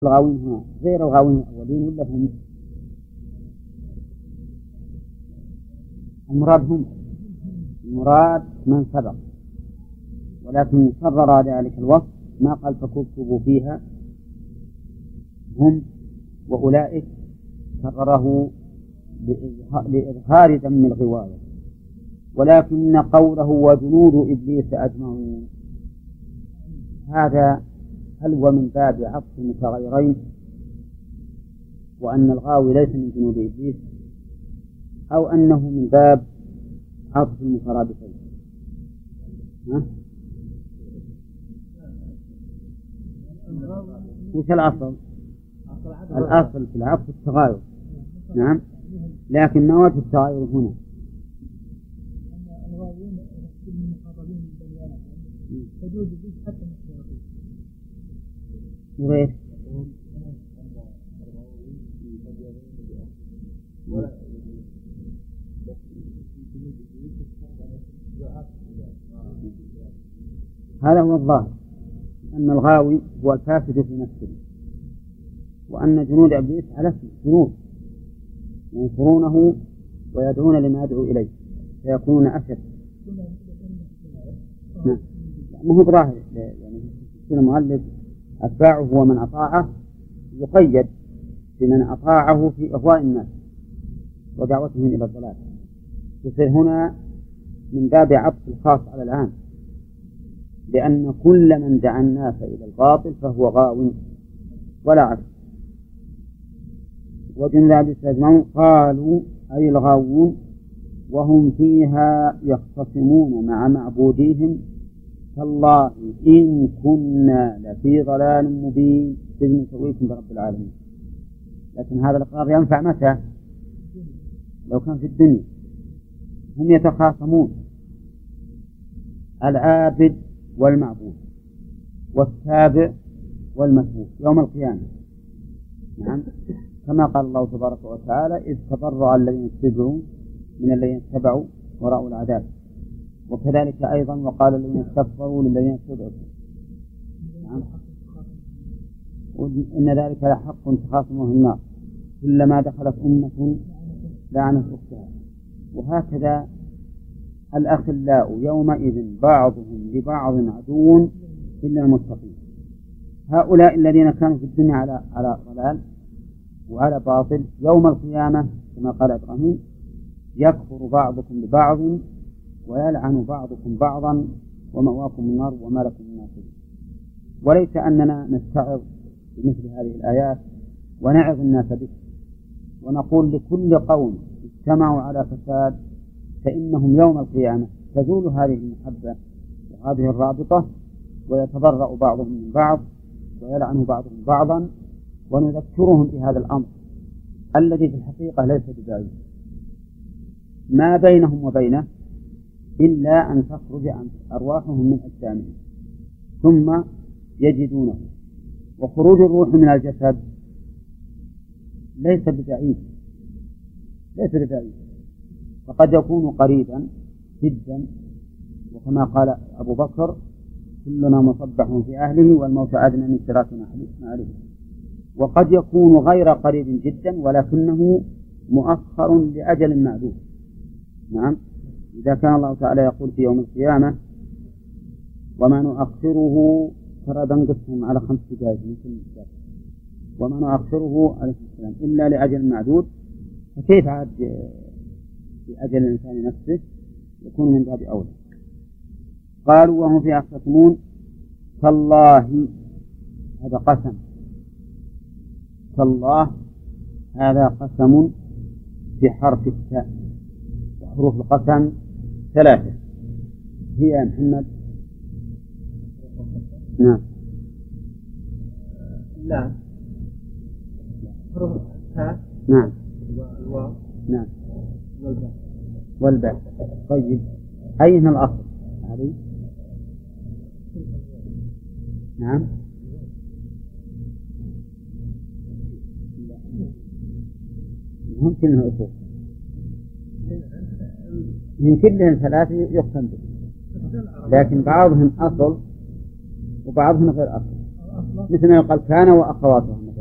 الغاوين هنا غير الغاوين الأولين ولا هم؟ المراد من سبق، ولكن قرر ذلك الوصف ما قال فكبكبوا فيها هم وأولئك، كرره لإظهار ذم الغواية. ولكن قوله وجنود إبليس أجمعون هذا هل هو من باب عطف متغيرين وأن الغاوي ليس من جنود إبليس، أو أنه من باب عطف المترادفين؟ وش الأصل؟ الأصل في العطف التغاير، نعم، لكن ما وجه التغاير هنا؟ غير هذا هو الظاهر، أن الغاوي هو الفاسد في نفسه، وأن جنود إبليس على اسم جنود ينصرونه ويدعون لما يدعو إليه فيكونون أشد. ما هو ظاهر، يعني المؤلف أتباعه ومن أطاعه يقيد بمن أطاعه في إغواء الناس ودعوتهم إلى الضلال، يصير هنا من باب عطف الخاص على العام، لأن كل من دعا الناس إلى الباطل فهو غاو ولا عكس. وجن إبليس أجمعون قالوا أي الغاوون وهم فيها يختصمون مع معبوديهم تالله إن كنا لفي ضلال مبين إذ نسويكم برب العالمين. لكن هذا الإقرار ينفع متى؟ لو كان في الدنيا. هم يتخاصمون، العابد والمعبود والتابع والمتبوع يوم القيامة، نعم، كما قال الله تبارك وتعالى إذ تبرأ الذين اتبعوا من الذين اتبعوا ورأوا العذاب. وكذلك أيضا وقال الذين استكبروا للذين استضعفوا، نعم، إن ذلك لحق تخاصمه النار كلما دخلت أمة لعنت أختها. وهكذا الأخلاء يومئذ بعضهم لبعض عدو إلا المتقين. هؤلاء الذين كانوا في الدنيا على ضلال وعلى باطل يوم القيامة كما قال إبراهيم يكفر بعضكم ببعض ويلعن بعضكم بعضا ومأواكم النار وما لكم من ناصرين. وليس أننا نستعظ بمثل هذه الآيات ونعظ الناس به ونقول لكل قوم اجتمعوا على فساد فإنهم يوم القيامة تزول هذه المحبة وهذه الرابطة ويتبرأ بعضهم من بعض ويلعن بعضهم بعضا، ونذكرهم بهذا الأمر الذي في الحقيقة ليس ببعيد ما بينهم وبينه إلا أن تخرج أرواحهم من أجسامهم ثم يجدونه. وخروج الروح من الجسد ليس ببعيد، فقد يكون قريبا جدا، وكما قال أبو بكر كلنا مصبح في أهله والموت أدنى من شراك أهله. وقد يكون غير قريب جدا ولكنه مؤخر لأجل معدود، نعم، إذا كان الله تعالى يقول في يوم القيامة وما نؤخره ترى بنقسم على 5 دقائق يمكن وما نؤخره عليه السلام إلا لأجل معدود، فكيف عاد لأجل الإنسان نفسه؟ يكون من باب أولى. قالوا وهم فيها يختصمون تالله، هذا قسم، تالله هذا قسم بحرف التاء، وحروف القسم 3 هي يا محمد. نعم، لا حروف التاء، نعم، والواو، نعم، والباء. طيب أين الأصل هذه؟ نعم، ممكن أنه أصول من كلهم 3 يقسم به، لكن بعضهم أصل وبعضهم غير أصل، مثل ما يقال كان وأخواتها